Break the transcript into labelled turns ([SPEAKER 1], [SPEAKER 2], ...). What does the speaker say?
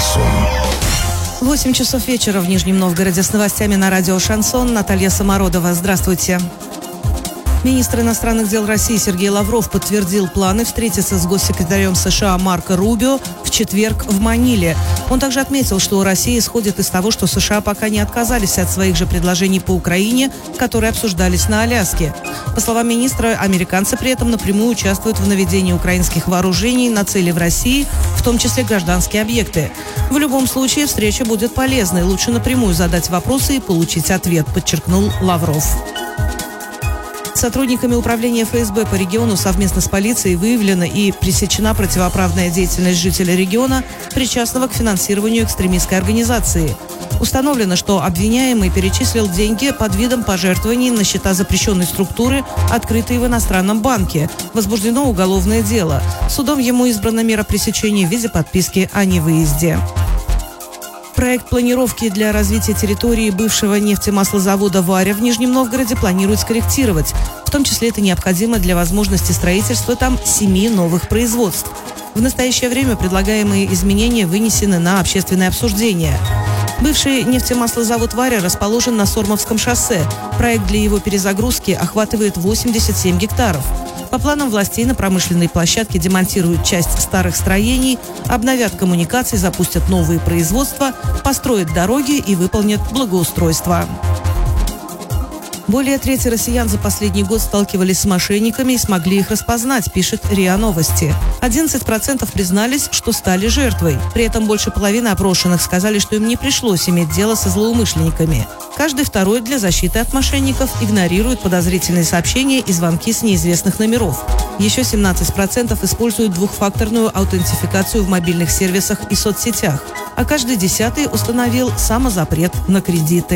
[SPEAKER 1] «Шансон».
[SPEAKER 2] 8 часов вечера в Нижнем Новгороде. С новостями на радио «Шансон». Наталья Самородова. Здравствуйте. Министр иностранных дел России Сергей Лавров подтвердил планы встретиться с госсекретарем США Марко Рубио в четверг в Маниле. Он также отметил, что Россия исходит из того, что США пока не отказались от своих же предложений по Украине, которые обсуждались на Аляске. По словам министра, американцы при этом напрямую участвуют в наведении украинских вооружений на цели в России, в том числе гражданские объекты. В любом случае встреча будет полезной. Лучше напрямую задать вопросы и получить ответ, подчеркнул Лавров. Сотрудниками управления ФСБ по региону совместно с полицией выявлена и пресечена противоправная деятельность жителя региона, причастного к финансированию экстремистской организации. Установлено, что обвиняемый перечислил деньги под видом пожертвований на счета запрещенной структуры, открытые в иностранном банке. Возбуждено уголовное дело. Судом ему избрана мера пресечения в виде подписки о невыезде. Проект планировки для развития территории бывшего нефтемаслозавода «Варя» в Нижнем Новгороде планируют скорректировать. В том числе это необходимо для возможности строительства там 7 новых производств. В настоящее время предлагаемые изменения вынесены на общественное обсуждение. Бывший нефтемаслозавод «Варя» расположен на Сормовском шоссе. Проект для его перезагрузки охватывает 87 гектаров. По планам властей на промышленной площадке демонтируют часть старых строений, обновят коммуникации, запустят новые производства, построят дороги и выполнят благоустройство. Более трети россиян за последний год сталкивались с мошенниками и смогли их распознать, пишет РИА Новости. 11% признались, что стали жертвой. При этом больше половины опрошенных сказали, что им не пришлось иметь дело со злоумышленниками. Каждый второй для защиты от мошенников игнорирует подозрительные сообщения и звонки с неизвестных номеров. Еще 17% используют двухфакторную аутентификацию в мобильных сервисах и соцсетях. А каждый 10-й установил самозапрет на кредиты.